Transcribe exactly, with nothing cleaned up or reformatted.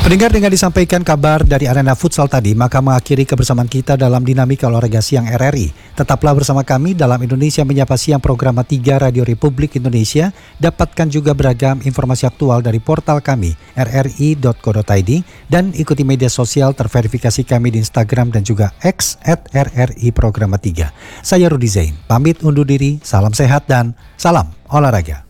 Pendengar, dengan disampaikan kabar dari arena futsal tadi, maka mengakhiri kebersamaan kita dalam dinamika olahraga siang R R I. Tetaplah bersama kami dalam Indonesia Menyapa Siang program tiga Radio Republik Indonesia. Dapatkan juga beragam informasi aktual dari portal kami r r i dot co dot i d dan ikuti media sosial terverifikasi kami di Instagram dan juga X at r r i program tiga. Saya Rudi Zain, pamit undur diri, salam sehat dan salam olahraga.